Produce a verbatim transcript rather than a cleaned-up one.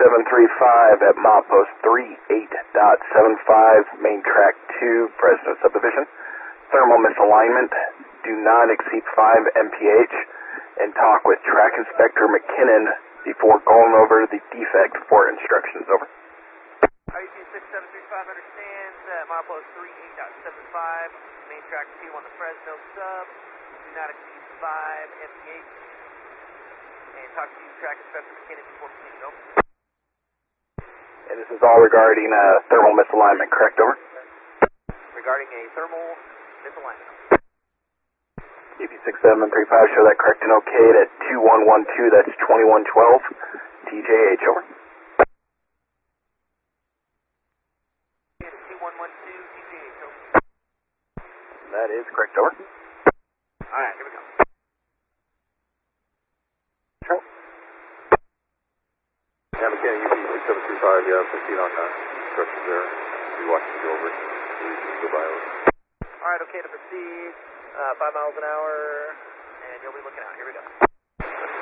seven three five at milepost thirty-eight point seven five, main track two, Fresno subdivision. Thermal misalignment, do not exceed five M P H, and talk with track inspector McKinnon before going over the defect for instructions. Over. R U T six seven three five understands at milepost thirty-eight point seven five, main track two on the Fresno sub, do not exceed five M P H, and talk to track inspector McKinnon before proceeding. Over. And this is all regarding uh, thermal misalignment, correct? Over. Regarding a thermal misalignment. U P six seven three five, show that correct and okayed at two one one two, that's twenty-one twelve, T J H, over. two one one two, T J H, over. That is correct, over. Alright, here we go. Sure. Yeah, McKinnon, U P six seven three five, yeah, proceed on uh, instructions there. Be watching you over. Please go by over. Alright, okay to proceed. Uh, five miles an hour, and you'll be looking out. Here we go.